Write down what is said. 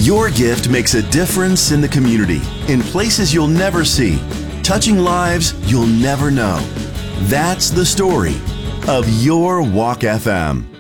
Your gift makes a difference in the community, in places you'll never see, touching lives you'll never know. That's the story of Your Walk FM.